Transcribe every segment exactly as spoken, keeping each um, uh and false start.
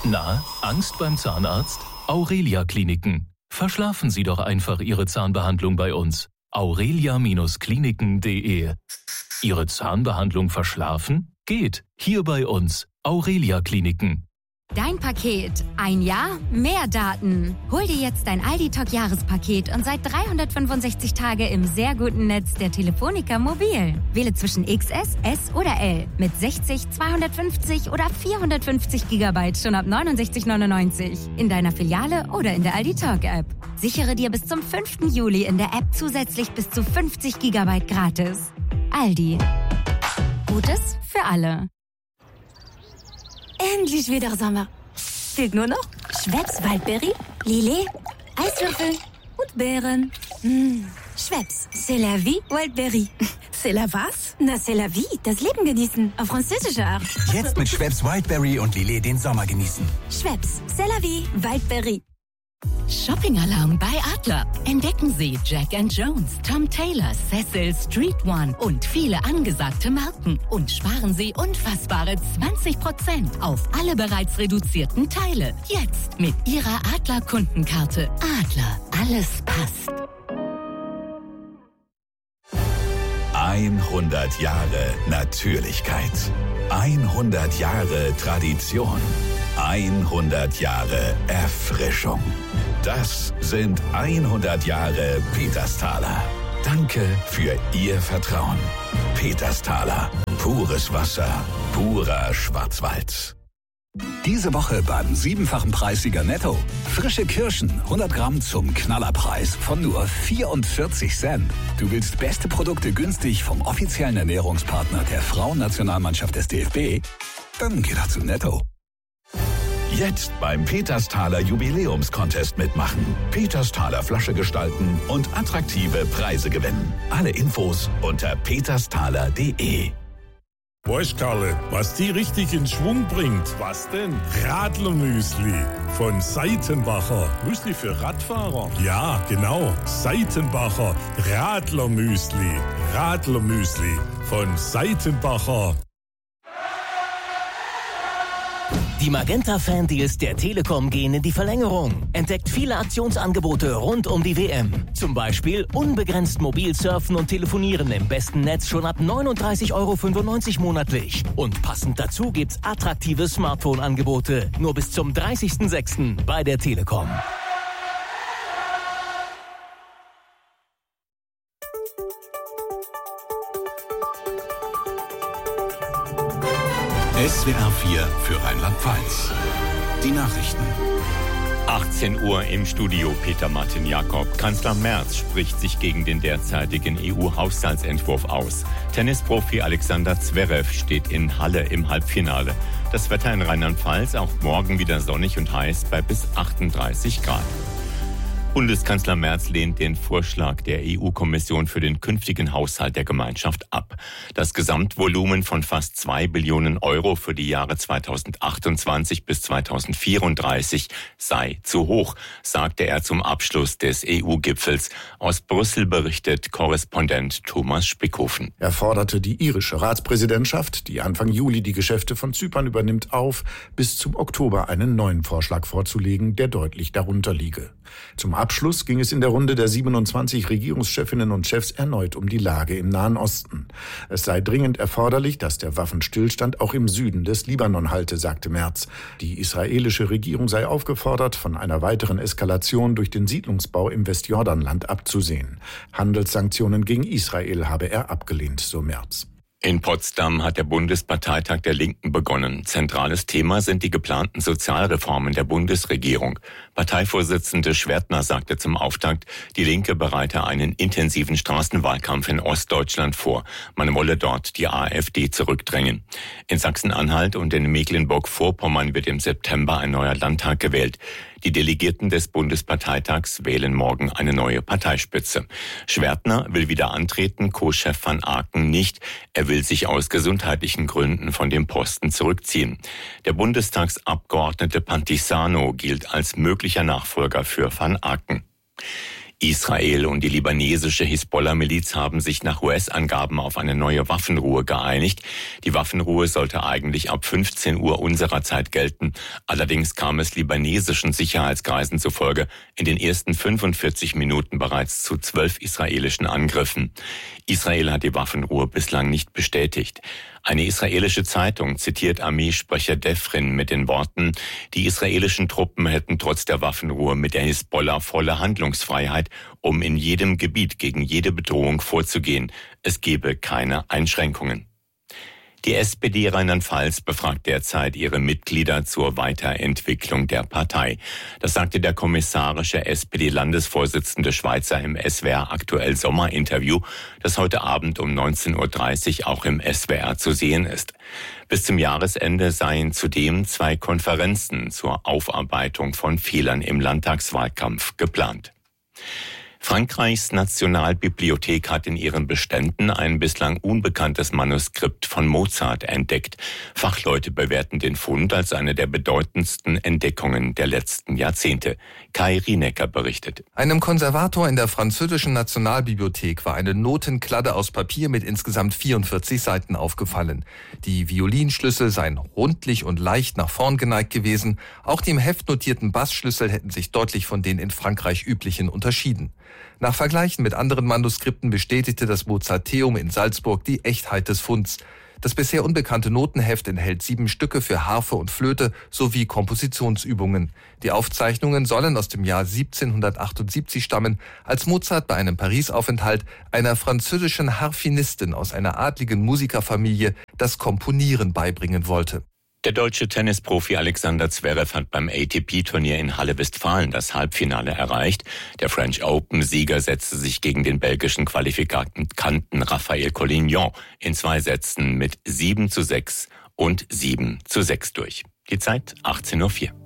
Na, Angst beim Zahnarzt? Aurelia Kliniken. Verschlafen Sie doch einfach Ihre Zahnbehandlung bei uns. aurelia Kliniken punkt de. Ihre Zahnbehandlung verschlafen? Geht. Hier bei uns. Aurelia Kliniken. Dein Paket. Ein Jahr, mehr Daten. Hol dir jetzt dein Aldi-Talk-Jahrespaket und seit dreihundertfünfundsechzig Tage im sehr guten Netz der Telefonica Mobil. Wähle zwischen X S, S oder L mit sechzig, zweihundertfünfzig oder vierhundertfünfzig Gigabyte schon ab neunundsechzig neunundneunzig in deiner Filiale oder in der Aldi-Talk-App. Sichere dir bis zum fünften Juli in der App zusätzlich bis zu fünfzig Gigabyte gratis. Aldi. Gutes für alle. Endlich wieder Sommer. Fehlt nur noch Schweppes Waldberry, Lillet, Eiswürfel und Beeren. Mmh. Schweppes, c'est la vie, Waldberry. C'est la was? Na, c'est la vie, das Leben genießen. Auf französische Art. Jetzt mit Schweppes Wildberry und Lillet den Sommer genießen. Schweppes, c'est la vie, Waldberry. Shopping-Alarm bei Adler. Entdecken Sie Jack and Jones, Tom Taylor, Cecil, Street One und viele angesagte Marken. Und sparen Sie unfassbare zwanzig Prozent auf alle bereits reduzierten Teile. Jetzt mit Ihrer Adler-Kundenkarte. Adler, alles passt. hundert Jahre Natürlichkeit. hundert Jahre Tradition. hundert Jahre Erfrischung. Das sind hundert Jahre Petersthaler. Danke für Ihr Vertrauen. Petersthaler. Pures Wasser. Purer Schwarzwald. Diese Woche beim siebenfachen Preissieger Netto. Frische Kirschen, hundert Gramm zum Knallerpreis von nur vierundvierzig Cent. Du willst beste Produkte günstig vom offiziellen Ernährungspartner der Frauennationalmannschaft des D F B? Dann geh doch zu Netto. Jetzt beim Petersthaler Jubiläumscontest mitmachen. Petersthaler Flasche gestalten und attraktive Preise gewinnen. Alle Infos unter petersthaler punkt de. Weißt Karle, was die richtig in Schwung bringt? Was denn? Radlermüsli von Seitenbacher. Müsli für Radfahrer? Ja, genau. Seitenbacher Radlermüsli. Radlermüsli von Seitenbacher. Die Magenta-Fan-Deals der Telekom gehen in die Verlängerung. Entdeckt viele Aktionsangebote rund um die W M. Zum Beispiel unbegrenzt mobil surfen und telefonieren im besten Netz schon ab neununddreißig Euro fünfundneunzig monatlich. Und passend dazu gibt's attraktive Smartphone-Angebote. Nur bis zum dreißigsten sechsten bei der Telekom. S W R vier für Rheinland-Pfalz. Die Nachrichten. achtzehn Uhr im Studio Peter Martin Jakob. Kanzler Merz spricht sich gegen den derzeitigen E U-Haushaltsentwurf aus. Tennisprofi Alexander Zverev steht in Halle im Halbfinale. Das Wetter in Rheinland-Pfalz auch morgen wieder sonnig und heiß bei bis achtunddreißig Grad. Bundeskanzler Merz lehnt den Vorschlag der E U-Kommission für den künftigen Haushalt der Gemeinschaft ab. Das Gesamtvolumen von fast zwei Billionen Euro für die Jahre zweitausendachtundzwanzig bis zweitausendvierunddreißig sei zu hoch, sagte er zum Abschluss des E U-Gipfels. Aus Brüssel berichtet Korrespondent Thomas Spickhofen. Er forderte die irische Ratspräsidentschaft, die Anfang Juli die Geschäfte von Zypern übernimmt, auf, bis zum Oktober einen neuen Vorschlag vorzulegen, der deutlich darunter liege. Zum Abschluss ging es in der Runde der siebenundzwanzig Regierungschefinnen und Chefs erneut um die Lage im Nahen Osten. Es sei dringend erforderlich, dass der Waffenstillstand auch im Süden des Libanon halte, sagte Merz. Die israelische Regierung sei aufgefordert, von einer weiteren Eskalation durch den Siedlungsbau im Westjordanland abzusehen. Handelssanktionen gegen Israel habe er abgelehnt, so Merz. In Potsdam hat der Bundesparteitag der Linken begonnen. Zentrales Thema sind die geplanten Sozialreformen der Bundesregierung. Parteivorsitzende Schwertner sagte zum Auftakt, die Linke bereite einen intensiven Straßenwahlkampf in Ostdeutschland vor. Man wolle dort die AfD zurückdrängen. In Sachsen-Anhalt und in Mecklenburg-Vorpommern wird im September ein neuer Landtag gewählt. Die Delegierten des Bundesparteitags wählen morgen eine neue Parteispitze. Schwertner will wieder antreten, Co-Chef van Aken nicht. Er will sich aus gesundheitlichen Gründen von dem Posten zurückziehen. Der Bundestagsabgeordnete Pantisano gilt als möglicher Nachfolger für van Aken. Israel und die libanesische Hisbollah-Miliz haben sich nach U S-Angaben auf eine neue Waffenruhe geeinigt. Die Waffenruhe sollte eigentlich ab fünfzehn Uhr unserer Zeit gelten. Allerdings kam es libanesischen Sicherheitskreisen zufolge in den ersten fünfundvierzig Minuten bereits zu zwölf israelischen Angriffen. Israel hat die Waffenruhe bislang nicht bestätigt. Eine israelische Zeitung zitiert Armeesprecher Defrin mit den Worten: Die israelischen Truppen hätten trotz der Waffenruhe mit der Hisbollah volle Handlungsfreiheit, um in jedem Gebiet gegen jede Bedrohung vorzugehen. Es gebe keine Einschränkungen. Die S P D Rheinland-Pfalz befragt derzeit ihre Mitglieder zur Weiterentwicklung der Partei. Das sagte der kommissarische S P D-Landesvorsitzende Schweizer im S W R Aktuell Sommerinterview, das heute Abend um neunzehn Uhr dreißig auch im S W R zu sehen ist. Bis zum Jahresende seien zudem zwei Konferenzen zur Aufarbeitung von Fehlern im Landtagswahlkampf geplant. Frankreichs Nationalbibliothek hat in ihren Beständen ein bislang unbekanntes Manuskript von Mozart entdeckt. Fachleute bewerten den Fund als eine der bedeutendsten Entdeckungen der letzten Jahrzehnte. Kai Rienecker berichtet. Einem Konservator in der französischen Nationalbibliothek war eine Notenkladde aus Papier mit insgesamt vierundvierzig Seiten aufgefallen. Die Violinschlüssel seien rundlich und leicht nach vorn geneigt gewesen. Auch die im Heft notierten Bassschlüssel hätten sich deutlich von den in Frankreich üblichen unterschieden. Nach Vergleichen mit anderen Manuskripten bestätigte das Mozarteum in Salzburg die Echtheit des Funds. Das bisher unbekannte Notenheft enthält sieben Stücke für Harfe und Flöte sowie Kompositionsübungen. Die Aufzeichnungen sollen aus dem Jahr siebzehnhundertachtundsiebzig stammen, als Mozart bei einem Paris-Aufenthalt einer französischen Harfenistin aus einer adligen Musikerfamilie das Komponieren beibringen wollte. Der deutsche Tennisprofi Alexander Zverev hat beim A T P-Turnier in Halle-Westfalen das Halbfinale erreicht. Der French Open-Sieger setzte sich gegen den belgischen Qualifikanten Raphael Collignon in zwei Sätzen mit sieben zu sechs und sieben zu sechs durch. Die Zeit achtzehn Uhr vier.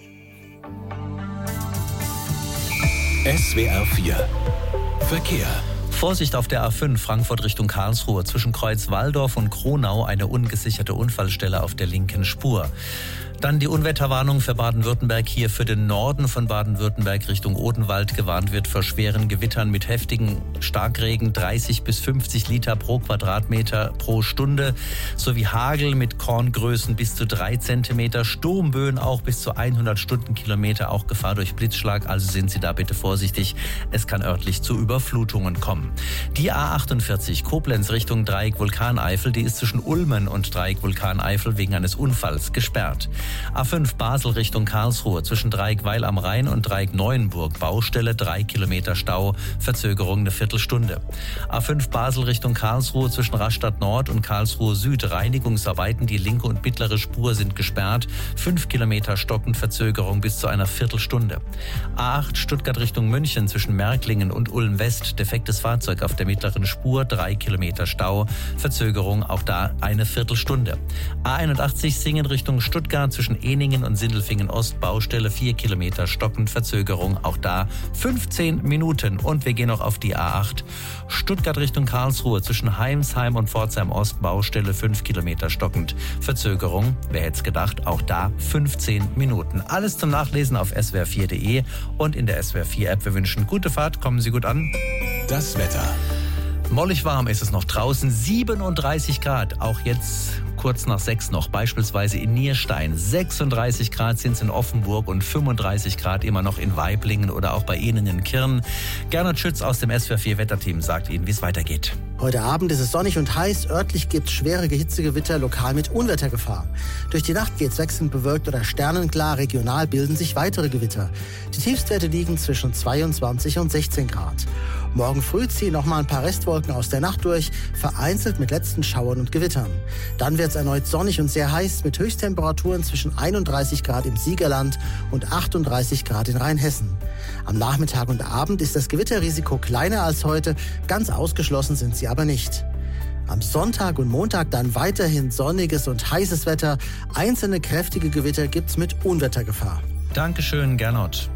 S W R vier Verkehr. Vorsicht auf der A fünf Frankfurt Richtung Karlsruhe. Zwischen Kreuz-Walldorf und Kronau eine ungesicherte Unfallstelle auf der linken Spur. Dann die Unwetterwarnung für Baden-Württemberg. Hier für den Norden von Baden-Württemberg Richtung Odenwald gewarnt wird vor schweren Gewittern mit heftigen Starkregen, dreißig bis fünfzig Liter pro Quadratmeter pro Stunde, sowie Hagel mit Korngrößen bis zu drei Zentimeter, Sturmböen auch bis zu hundert Stundenkilometer, auch Gefahr durch Blitzschlag, also sind Sie da bitte vorsichtig. Es kann örtlich zu Überflutungen kommen. Die A achtundvierzig Koblenz Richtung Dreieck Vulkaneifel, die ist zwischen Ulmen und Dreieck Vulkaneifel wegen eines Unfalls gesperrt. A fünf Basel Richtung Karlsruhe zwischen Dreieck Weil am Rhein und Dreieck Neuenburg. Baustelle, drei Kilometer Stau, Verzögerung eine Viertelstunde. A fünf Basel Richtung Karlsruhe zwischen Rastatt Nord und Karlsruhe Süd. Reinigungsarbeiten, die linke und mittlere Spur sind gesperrt. Fünf Kilometer stockend, Verzögerung bis zu einer Viertelstunde. A acht Stuttgart Richtung München zwischen Märklingen und Ulm West. Defektes Fahrzeug auf der mittleren Spur, drei Kilometer Stau, Verzögerung auch da eine Viertelstunde. A einundachtzig Singen Richtung Stuttgart zwischen Eningen und Sindelfingen Ost, Baustelle vier Kilometer stockend, Verzögerung auch da fünfzehn Minuten. Und wir gehen noch auf die A acht Stuttgart Richtung Karlsruhe zwischen Heimsheim und Pforzheim Ost, Baustelle fünf Kilometer stockend, Verzögerung, wer hätte es gedacht, auch da fünfzehn Minuten. Alles zum Nachlesen auf S W R vier Punkt de und in der S W R vier App. Wir wünschen gute Fahrt, kommen Sie gut an. Das Wetter. Mollig warm ist es noch draußen, siebenunddreißig Grad, auch jetzt kurz nach sechs noch, beispielsweise in Nierstein. sechsunddreißig Grad sind es in Offenburg und fünfunddreißig Grad immer noch in Waiblingen oder auch bei Ihnen in Kirn. Gernot Schütz aus dem S W R vier Wetterteam sagt Ihnen, wie es weitergeht. Heute Abend ist es sonnig und heiß. Örtlich gibt es schwere Hitzegewitter, lokal mit Unwettergefahr. Durch die Nacht geht es wechselnd bewölkt oder sternenklar. Regional bilden sich weitere Gewitter. Die Tiefstwerte liegen zwischen zweiundzwanzig und sechzehn Grad. Morgen früh ziehen noch mal ein paar Restwolken aus der Nacht durch, vereinzelt mit letzten Schauern und Gewittern. Dann wird es erneut sonnig und sehr heiß mit Höchsttemperaturen zwischen einunddreißig Grad im Siegerland und achtunddreißig Grad in Rheinhessen. Am Nachmittag und Abend ist das Gewitterrisiko kleiner als heute, ganz ausgeschlossen sind sie aber nicht. Am Sonntag und Montag dann weiterhin sonniges und heißes Wetter. Einzelne kräftige Gewitter gibt's mit Unwettergefahr. Dankeschön, Gernot.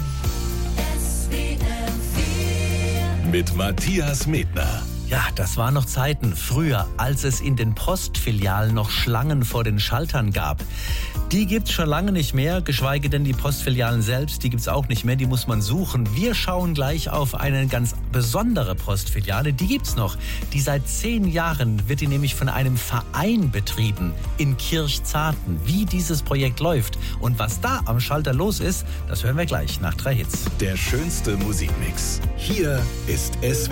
Mit Matthias Medner. Ja, das waren noch Zeiten früher, als es in den Postfilialen noch Schlangen vor den Schaltern gab. Die gibt's schon lange nicht mehr, geschweige denn die Postfilialen selbst, die gibt's auch nicht mehr, die muss man suchen. Wir schauen gleich auf eine ganz besondere Postfiliale, die gibt's noch. Die seit zehn Jahren wird die nämlich von einem Verein betrieben in Kirchzarten. Wie dieses Projekt läuft und was da am Schalter los ist, das hören wir gleich nach drei Hits. Der schönste Musikmix. Hier ist S W